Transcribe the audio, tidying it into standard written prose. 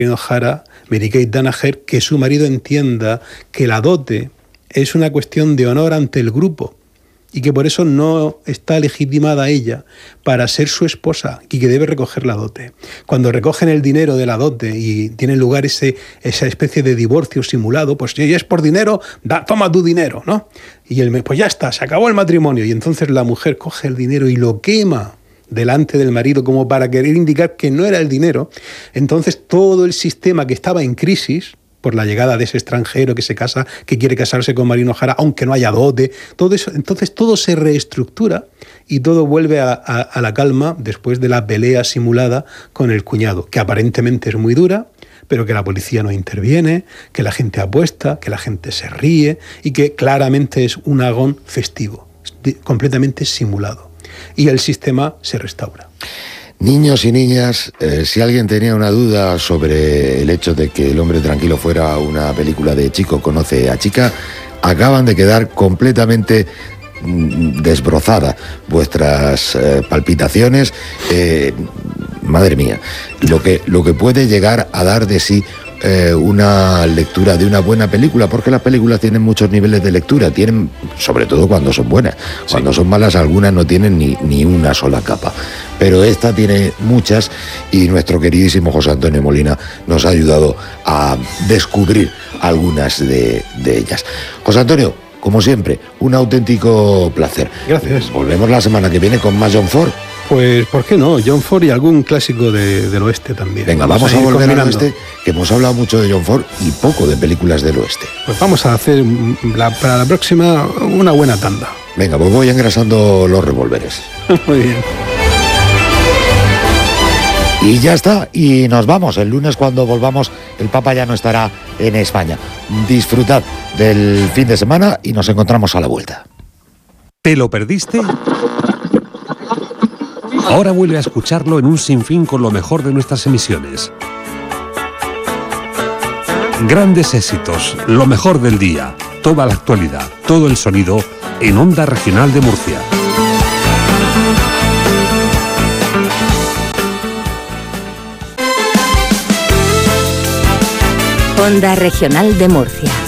Jara, Mary-Kate Danaher, que su marido entienda que la dote es una cuestión de honor ante el grupo y que por eso no está legitimada ella para ser su esposa y que debe recoger la dote. Cuando recogen el dinero de la dote y tiene lugar esa especie de divorcio simulado, pues si es por dinero, toma tu dinero, ¿no? Y pues ya está, se acabó el matrimonio. Y entonces la mujer coge el dinero y lo quema delante del marido como para querer indicar que no era el dinero. Entonces todo el sistema que estaba en crisis por la llegada de ese extranjero que se casa, que quiere casarse con Marino Jara, aunque no haya dote, todo eso, entonces todo se reestructura y todo vuelve a la calma después de la pelea simulada con el cuñado, que aparentemente es muy dura, pero que la policía no interviene, que la gente apuesta, que la gente se ríe y que claramente es un agón festivo, completamente simulado. Y el sistema se restaura. Niños y niñas, si alguien tenía una duda sobre el hecho de que El hombre tranquilo fuera una película de Chico conoce a Chica, acaban de quedar completamente desbrozada vuestras palpitaciones. Madre mía, lo que puede llegar a dar de sí una lectura de una buena película, porque las películas tienen muchos niveles de lectura, tienen, sobre todo cuando son buenas. Cuando son malas, algunas no tienen ni una sola capa, pero esta tiene muchas, y nuestro queridísimo José Antonio Molina nos ha ayudado a descubrir algunas de ellas. José Antonio, como siempre, un auténtico placer. Gracias. Volvemos la semana que viene con más John Ford. Pues, ¿por qué no? John Ford y algún clásico del oeste también. Venga, vamos a volver al oeste, que hemos hablado mucho de John Ford y poco de películas del oeste. Pues vamos a hacer para la próxima una buena tanda. Venga, pues voy engrasando los revólveres. Muy bien. Y ya está, y nos vamos. El lunes, cuando volvamos, el Papa ya no estará en España. Disfrutad del fin de semana y nos encontramos a la vuelta. ¿Te lo perdiste? Ahora vuelve a escucharlo en un sinfín con lo mejor de nuestras emisiones. Grandes éxitos, lo mejor del día, toda la actualidad, todo el sonido en Onda Regional de Murcia. Onda Regional de Murcia.